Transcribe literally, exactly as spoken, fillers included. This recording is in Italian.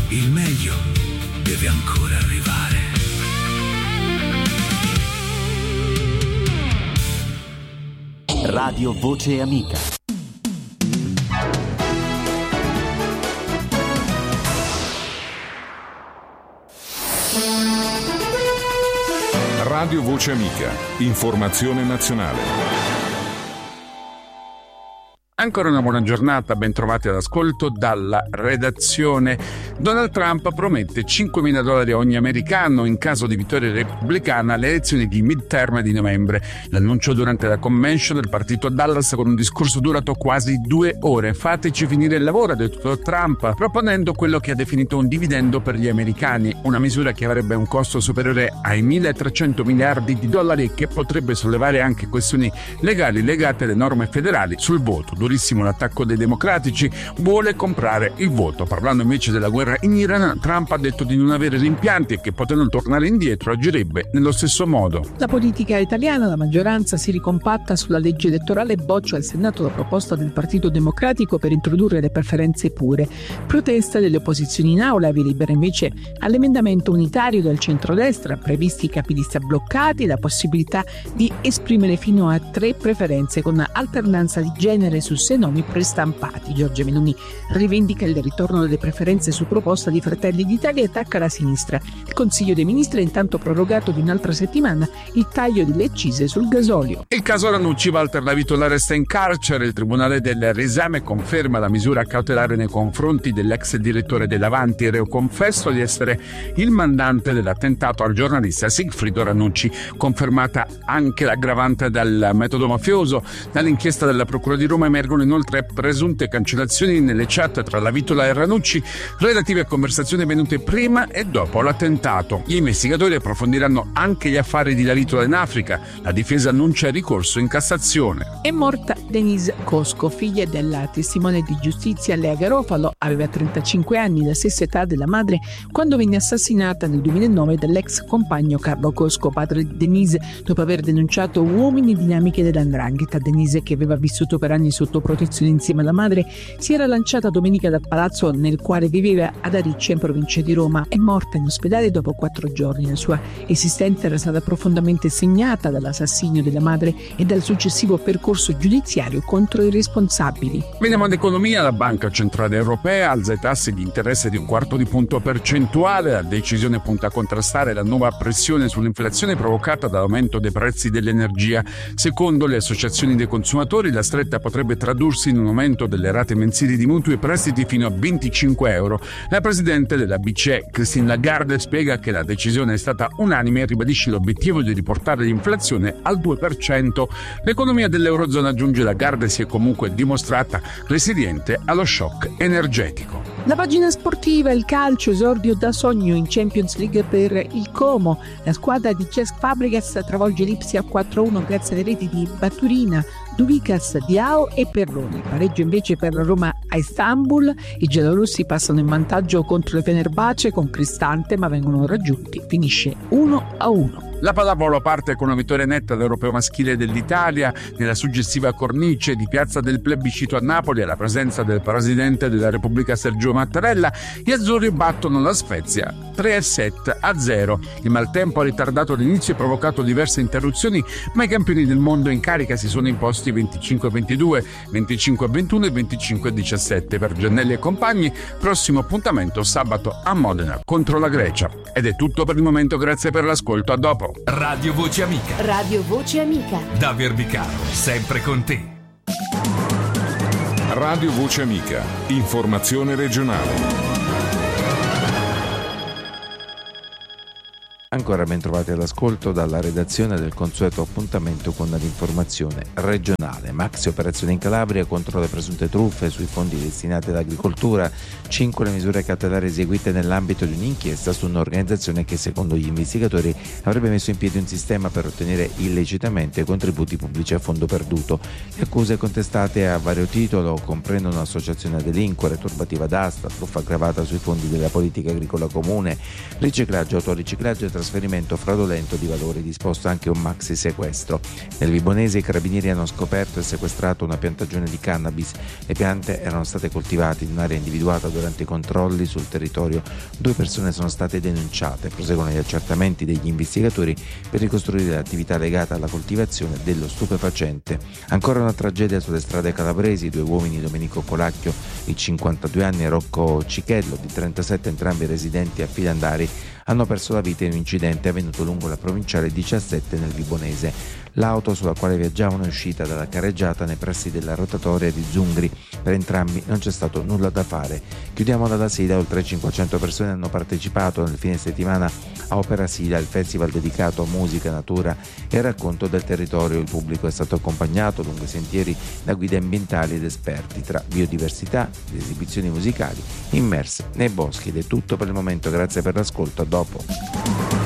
Il meglio deve ancora arrivare. Radio Voce Amica. Radio Voce Amica, informazione nazionale. Ancora una buona giornata, ben trovati all'ascolto dalla redazione. Donald Trump promette cinquemila dollari a ogni americano in caso di vittoria repubblicana alle elezioni di midterm di novembre. L'annuncio durante la convention del partito a Dallas con un discorso durato quasi due ore. Fateci finire il lavoro, ha detto Trump, proponendo quello che ha definito un dividendo per gli americani, una misura che avrebbe un costo superiore ai milletrecento miliardi di dollari e che potrebbe sollevare anche questioni legali legate alle norme federali sul voto. Durissimo l'attacco dei democratici, vuole comprare il voto. Parlando invece della guerra in Iran, Trump ha detto di non avere rimpianti e che potendo tornare indietro agirebbe nello stesso modo. La politica italiana, la maggioranza si ricompatta sulla legge elettorale e boccia al Senato la proposta del Partito Democratico per introdurre le preferenze pure. Protesta delle opposizioni in aula, via libera invece all'emendamento unitario del centrodestra, previsti i capilista bloccati e la possibilità di esprimere fino a tre preferenze con alternanza di genere su sei nomi prestampati. Giorgia Meloni rivendica il ritorno delle preferenze su proposta di Fratelli d'Italia e attacca la sinistra. Il Consiglio dei Ministri ha intanto prorogato di un'altra settimana il taglio delle accise sul gasolio. Il caso Ranucci, Walter Lavitola resta in carcere. Il Tribunale del Riesame conferma la misura cautelare nei confronti dell'ex direttore dell'Avanti, reo confesso di essere il mandante dell'attentato al giornalista Sigfrido Ranucci. Confermata anche l'aggravante del metodo mafioso. Dall'inchiesta della Procura di Roma emergono inoltre presunte cancellazioni nelle chat tra Lavitola e Ranucci relative a conversazioni avvenute prima e dopo l'attentato. Gli investigatori approfondiranno anche gli affari di Lavitola in Africa. La difesa annuncia ricorso in Cassazione. È morta Denise Cosco, figlia della testimone di giustizia Lea Garofalo. Aveva trentacinque anni, la stessa età della madre, quando venne assassinata nel duemilanove dall'ex compagno Carlo Cosco, padre di Denise, dopo aver denunciato uomini dinamiche dell''ndrangheta. Denise, che aveva vissuto per anni sotto protezione insieme alla madre, si era lanciata domenica dal palazzo nel quale viveva ad Ariccia in provincia di Roma. È morta in ospedale dopo quattro giorni. La sua esistenza era stata profondamente segnata dall'assassinio della madre e dal successivo percorso giudiziario contro i responsabili. Veniamo all'economia. La Banca Centrale Europea alza i tassi di interesse di un quarto di punto percentuale. La decisione punta a contrastare la nuova pressione sull'inflazione provocata dall'aumento dei prezzi dell'energia. Secondo le associazioni dei consumatori, la stretta potrebbe tradursi in un aumento delle rate mensili di mutui e prestiti fino a venticinque euro. La presidente della B C E, Christine Lagarde, spiega che la decisione è stata unanime e ribadisce l'obiettivo di riportare l'inflazione al due per cento. L'economia dell'Eurozona, aggiunge Lagarde, si è comunque dimostrata resiliente allo shock energetico. La pagina sportiva, il calcio, esordio da sogno in Champions League per il Como. La squadra di Cesc Fabregas travolge l'Ipsia quattro a uno grazie alle reti di Baturina, Dubicas, Diao e Perroni. Pareggio invece per la Roma a Istanbul. I giallorossi passano in vantaggio contro le Fenerbahce con Cristante, ma vengono raggiunti. Finisce uno a uno. La pallavolo parte con una vittoria netta all'Europeo maschile dell'Italia. Nella suggestiva cornice di Piazza del Plebiscito a Napoli, alla presenza del presidente della Repubblica Sergio Mattarella, gli azzurri battono la Spezia tre sette a zero. Il maltempo ha ritardato l'inizio e provocato diverse interruzioni, ma i campioni del mondo in carica si sono imposti venticinque a ventidue, venticinque a ventuno e venticinque a diciassette. Per Giannelli e compagni, prossimo appuntamento sabato a Modena contro la Grecia. Ed è tutto per il momento, grazie per l'ascolto, a dopo. Radio Voce Amica. Radio Voce Amica. Da Verbicaro, sempre con te. Radio Voce Amica, informazione regionale. Ancora ben trovati all'ascolto dalla redazione del consueto appuntamento con l'informazione regionale. Maxi operazione in Calabria contro le presunte truffe sui fondi destinati all'agricoltura. Cinque le misure cautelari eseguite nell'ambito di un'inchiesta su un'organizzazione che secondo gli investigatori avrebbe messo in piedi un sistema per ottenere illecitamente contributi pubblici a fondo perduto. Le accuse contestate a vario titolo comprendono associazione a delinquere, turbativa d'asta, truffa aggravata sui fondi della politica agricola comune, riciclaggio, autoriciclaggio e trasferimento trasferimento fraudolento di valori, disposto anche un maxi sequestro. Nel Vibonese i carabinieri hanno scoperto e sequestrato una piantagione di cannabis. Le piante erano state coltivate in un'area individuata durante i controlli sul territorio. Due persone sono state denunciate. Proseguono gli accertamenti degli investigatori per ricostruire l'attività legata alla coltivazione dello stupefacente. Ancora una tragedia sulle strade calabresi. Due uomini, Domenico Colacchio di cinquantadue anni e Rocco Cichello di trentasette, entrambi residenti a Filandari, hanno perso la vita in un incidente avvenuto lungo la provinciale diciassette nel Vibonese. L'auto sulla quale viaggiavano è uscita dalla carreggiata nei pressi della rotatoria di Zungri. Per entrambi non c'è stato nulla da fare. Chiudiamo dalla Sila. Oltre cinquecento persone hanno partecipato nel fine settimana a Opera Sila, il festival dedicato a musica, natura e racconto del territorio. Il pubblico è stato accompagnato lungo i sentieri da guide ambientali ed esperti, tra biodiversità ed esibizioni musicali immerse nei boschi. Ed è tutto per il momento, grazie per l'ascolto, a dopo.